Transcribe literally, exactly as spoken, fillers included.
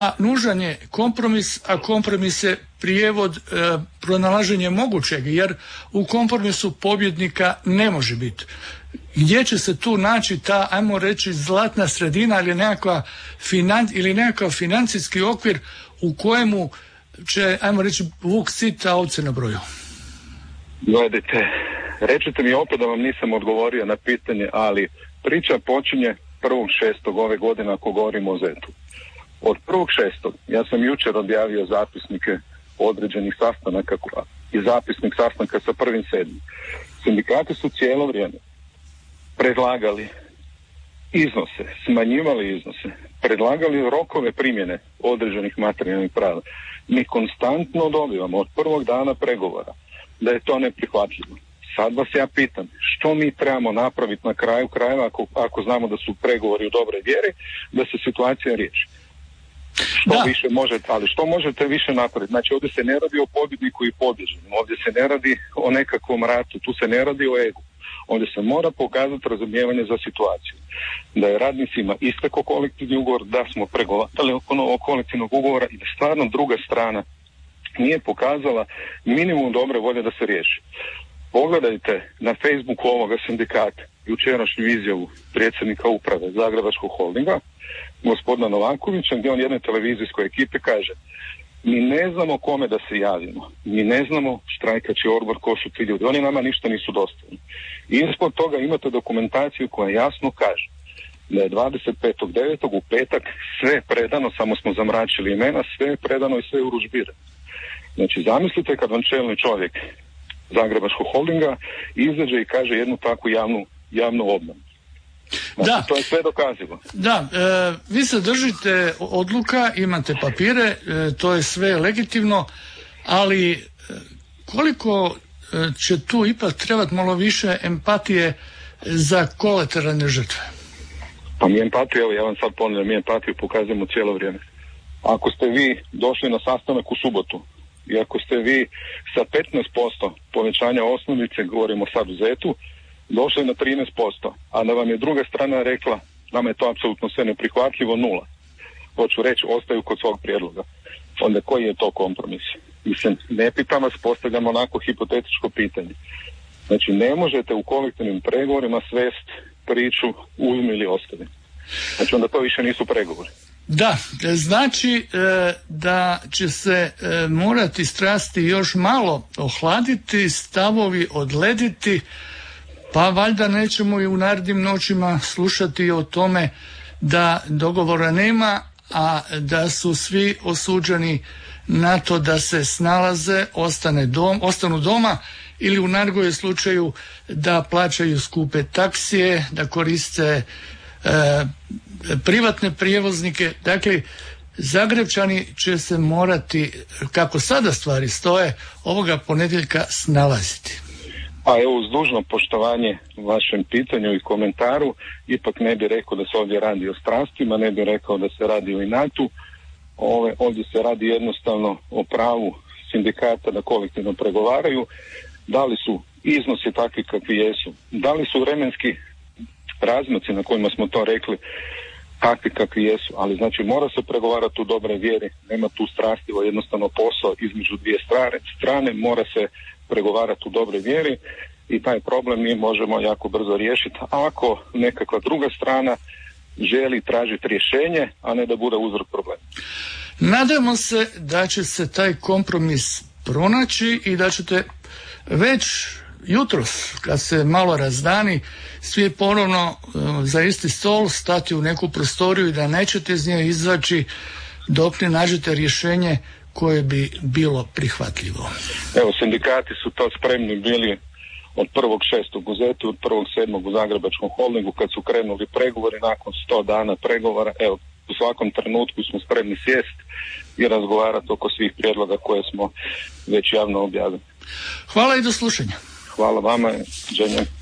nužan je kompromis, a kompromis je prijevod e, pronalaženje mogućeg, jer u kompromisu pobjednika ne može biti. Gdje će se tu naći ta, ajmo reći, zlatna sredina ili nekakva finan, ili nekakav financijski okvir u kojemu će, ajmo reći, vuk sit, a ovce na broju? Gledajte, rečete mi opet da vam nisam odgovorio na pitanje, ali priča počinje prvog šestog ove godine ako govorimo o zetu. Od prvog šestog ja sam jučer objavio zapisnike određenih sastanaka i zapisnik sastanka sa prvim sedmim. Sindikati su cijelo vrijeme predlagali iznose, smanjivali iznose, predlagali rokove primjene određenih materijalnih prava. Mi konstantno dobivamo od prvog dana pregovora da je to neprihvatljivo. Sad vas ja pitam, što mi trebamo napraviti na kraju krajeva ako, ako znamo da su pregovori u dobroj vjeri, da se situacija riješi? Što da. više možete, ali što možete više napraviti? Znači, ovdje se ne radi o pobjedniku i pobjeđenom, ovdje se ne radi o nekakvom ratu, tu se ne radi o egu. Ovdje se mora pokazati razumijevanje za situaciju. Da je radnicima istekao kolektivni ugovor, da smo pregovarali oko novog kolektivnog ugovora i da stvarno druga strana nije pokazala minimum dobre volje da se riješi. Pogledajte na Facebooku ovoga sindikata jučerašnju izjavu predsjednika uprave Zagrebačkog holdinga, gospodina Novakovića, gdje on jednoj televizijskoj ekipe kaže: mi ne znamo kome da se javimo, mi ne znamo štrajkaći odbor, ko su ti ljudi, oni nama ništa nisu dostavili. I ispod toga imate dokumentaciju koja jasno kaže da je dvadeset petog devetog u petak sve predano, samo smo zamračili imena, sve je predano i sve je urudžbirano. Znači, zamislite kad vam čelni čovjek Zagrebačkog holdinga izađe i kaže jednu takvu javnu, javnu obmanu. Znači, da. To je sve dokazivo. Da, e, vi se držite odluka, imate papire, e, to je sve legitimno, ali e, koliko e, će tu ipak trebati malo više empatije za kolateralne žrtve? Pa mi empatiju, evo ja vam sad ponavljam, mi empatiju pokazujemo cijelo vrijeme. Ako ste vi došli na sastanak u subotu i ako ste vi sa petnaest posto povećanja osnovice, govorimo sad u zetu, došli na trinaest posto, a da vam je druga strana rekla nama je to apsolutno sve neprihvatljivo, nula. Hoću reći, ostaju kod svog prijedloga. Onda koji je to kompromis? Mislim, ne pitam vas, postavljam onako hipotetičko pitanje. Znači, ne možete u kolektivnim pregovorima svest priču uzmi ili ostavi. Znači, onda to više nisu pregovori. Da, znači e, da će se e, morati strasti još malo ohladiti, stavovi odlediti, pa valjda nećemo i u narednim noćima slušati o tome da dogovora nema, a da su svi osuđeni na to da se snalaze, ostane dom, ostanu doma ili u najgorem slučaju da plaćaju skupe taksije, da koriste e, privatne prijevoznike. Dakle, Zagrepčani će se morati, kako sada stvari stoje, ovoga ponedjeljka snalaziti. A evo, uz dužno poštovanje vašem pitanju i komentaru, ipak ne bi rekao da se ovdje radi o strastima, ne bi rekao da se radi o inatu. Ove, ovdje se radi jednostavno o pravu sindikata da kolektivno pregovaraju. Da li su iznosi takvi kakvi jesu, da li su vremenski razmaci na kojima smo to rekli takvi kakvi jesu, ali znači mora se pregovarati u dobroj vjeri, nema tu strasti, ovo je jednostavno posao između dvije strane, strane mora se pregovarati u dobroj vjeri i taj problem mi možemo jako brzo riješiti ako nekakva druga strana želi tražiti rješenje, a ne da bude uzrok problema. Nadamo se da će se taj kompromis pronaći i da ćete već jutros, kad se malo razdani, svi ponovno za isti stol stati u neku prostoriju i da nećete iz nje izaći dok ne nađete rješenje koje bi bilo prihvatljivo. Evo, sindikati su to spremni bili od prvog šestog u zetu, od prvog sedmog u Zagrebačkom holdingu, kad su krenuli pregovori nakon sto dana pregovora. Evo, u svakom trenutku smo spremni sjest i razgovarati oko svih prijedloga koje smo već javno objavili. Hvala i do slušanja. Hvala vama, Đenja.